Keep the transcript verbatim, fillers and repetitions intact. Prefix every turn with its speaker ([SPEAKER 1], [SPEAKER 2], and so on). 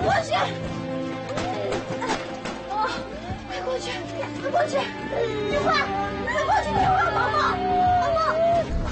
[SPEAKER 1] 过去！啊，快过去，快过去！你快，快过去电话，毛毛，毛毛！